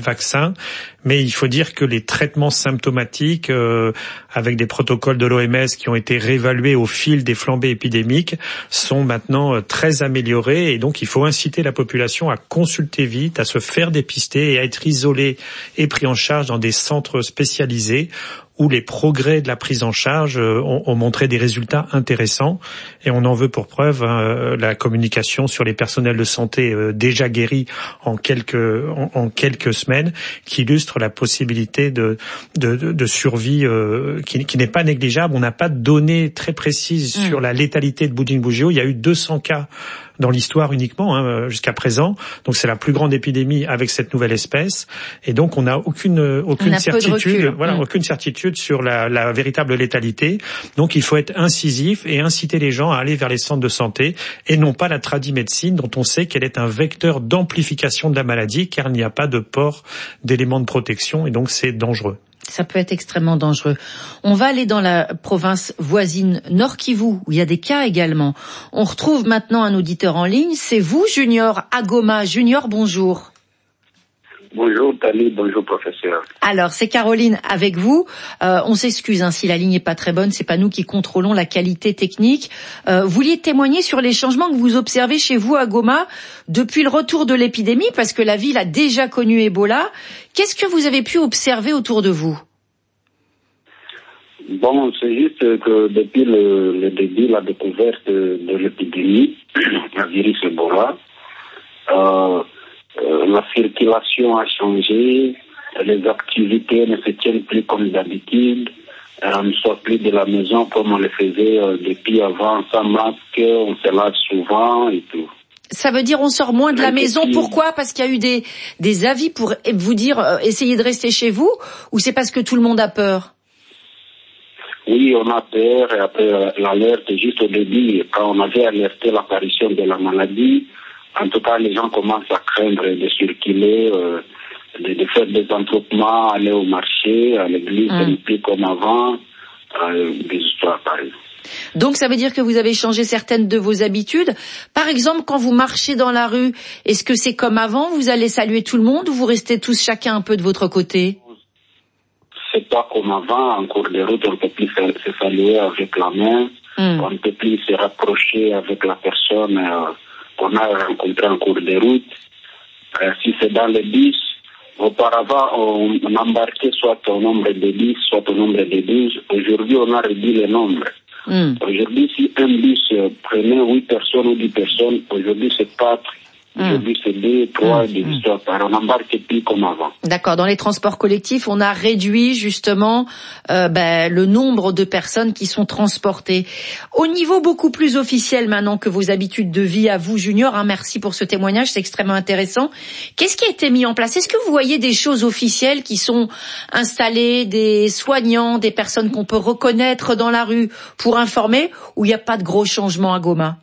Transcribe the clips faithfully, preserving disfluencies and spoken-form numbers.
vaccin, mais il faut dire que les traitements symptomatiques, euh, avec des protocoles de l'O M S qui ont été réévalués au fil des flambées épidémiques, sont maintenant très améliorés, et donc il faut inciter la population à consulter vite, à se faire dépister et à être isolé et pris en charge dans des centres spécialisés où les progrès de la prise en charge ont, ont montré des résultats intéressants, et on en veut pour preuve hein, la communication sur les personnels de santé euh, déjà guéris en quelques en, en quelques semaines, qui illustre la possibilité de de, de, de survie euh, qui, qui n'est pas négligeable. On n'a pas de données très précises mmh. sur la létalité de Bundibugyo. Il y a eu deux cents cas dans l'histoire uniquement hein, jusqu'à présent, donc c'est la plus grande épidémie avec cette nouvelle espèce, et donc on n'a aucune aucune certitude, voilà, mmh. aucune certitude sur la, la véritable létalité. Donc il faut être incisif et inciter les gens à aller vers les centres de santé, et non pas la tradimédecine dont on sait qu'elle est un vecteur d'amplification de la maladie, car il n'y a pas de port d'éléments de protection, et donc c'est dangereux. Ça peut être extrêmement dangereux. On va aller dans la province voisine Nord Kivu, où il y a des cas également. On retrouve maintenant un auditeur en ligne. C'est vous, Junior, à Goma. Junior, bonjour. Bonjour, Tali. Bonjour, professeur. Alors, c'est Caroline avec vous. Euh, on s'excuse hein, si la ligne n'est pas très bonne. C'est pas nous qui contrôlons la qualité technique. Euh, vous vouliez témoigner sur les changements que vous observez chez vous à Goma depuis le retour de l'épidémie, parce que la ville a déjà connu Ebola. Qu'est-ce que vous avez pu observer autour de vous? Bon, c'est juste que depuis le, le début, la découverte de, de l'épidémie, le virus Ebola, euh, Euh, la circulation a changé, les activités ne se tiennent plus comme d'habitude, euh, on ne sort plus de la maison comme on le faisait euh, depuis avant, sans masque, on se lave souvent et tout. Ça veut dire on sort moins de la maison. Pourquoi? Parce qu'il y a eu des, des avis pour vous dire euh, essayez de rester chez vous, ou c'est parce que tout le monde a peur? Oui, on a peur, et après l'alerte, juste au début, quand on avait alerté l'apparition de la maladie, en tout cas, les gens commencent à craindre de circuler, euh, de, de faire des entroupements, aller au marché, à l'église, mmh. plus comme avant, euh, des histoires pareilles. Donc, ça veut dire que vous avez changé certaines de vos habitudes. Par exemple, quand vous marchez dans la rue, est-ce que c'est comme avant? Vous allez saluer tout le monde, ou vous restez tous chacun un peu de votre côté? C'est pas comme avant. En cours de route, on ne peut plus se saluer avec la main. Mmh. On ne peut plus se rapprocher avec la personne euh, qu'on a rencontré en cours de route. Euh, si c'est dans le bus, auparavant, on, on embarquait soit au nombre de dix, soit au nombre de douze. Aujourd'hui, on a réduit le nombre. Mm. Aujourd'hui, si un bus euh, prenait huit personnes ou dix personnes, aujourd'hui c'est quatre. Aujourd'hui, c'est deux, trois, des histoires par an. On n'embarque plus comme avant. D'accord. Dans les transports collectifs, on a réduit justement euh, ben, le nombre de personnes qui sont transportées. Au niveau beaucoup plus officiel maintenant que vos habitudes de vie à vous, Junior, hein, merci pour ce témoignage, c'est extrêmement intéressant. Qu'est-ce qui a été mis en place? Est-ce que vous voyez des choses officielles qui sont installées, des soignants, des personnes qu'on peut reconnaître dans la rue pour informer, ou il n'y a pas de gros changements à Goma?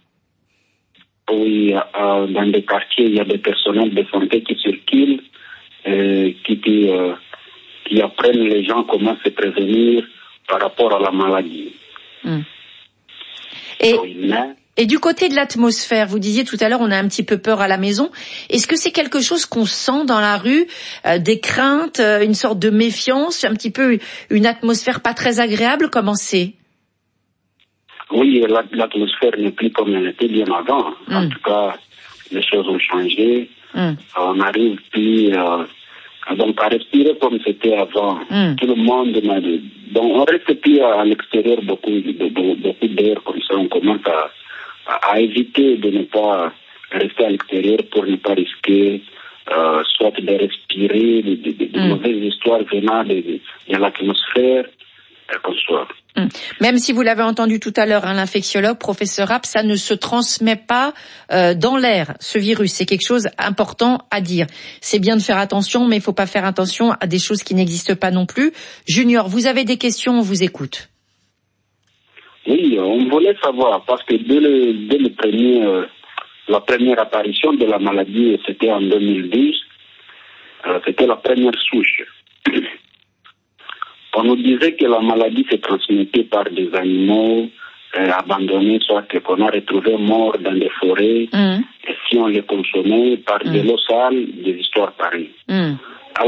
Oui, euh, dans des quartiers, il y a des personnels de santé qui circulent, euh, qui, qui, euh, qui apprennent les gens comment se prévenir par rapport à la maladie. Mmh. Et, oui, mais... et du côté de l'atmosphère, vous disiez tout à l'heure, on a un petit peu peur à la maison. Est-ce que c'est quelque chose qu'on sent dans la rue, euh, des craintes, euh, une sorte de méfiance, un petit peu une atmosphère pas très agréable? Comment c'est? Oui, l'atmosphère n'est plus comme elle était bien avant. Mm. En tout cas, les choses ont changé. Mm. On n'arrive plus euh, donc à respirer comme c'était avant. Mm. Tout le monde m'a dit. Donc on reste plus à l'extérieur beaucoup, de, beaucoup d'air comme ça. On commence à, à, à éviter de ne pas rester à l'extérieur pour ne pas risquer euh, soit de respirer de, de, de, de mm. mauvaises histoires venant de, de, de l'atmosphère comme ça. Même si vous l'avez entendu tout à l'heure, hein, l'infectiologue, professeur Rapp, ça ne se transmet pas euh, dans l'air, ce virus. C'est quelque chose d'important à dire. C'est bien de faire attention, mais il ne faut pas faire attention à des choses qui n'existent pas non plus. Junior, vous avez des questions, on vous écoute. Oui, on voulait savoir, parce que dès, le, dès le premier, euh, la première apparition de la maladie, c'était en deux mille douze, euh, c'était la première souche. On nous disait que la maladie se transmettait par des animaux euh, abandonnés, soit qu'on a retrouvé morts dans des forêts, mmh. et si on les consommait par mmh. de l'eau sale, des histoires pareilles. Mmh.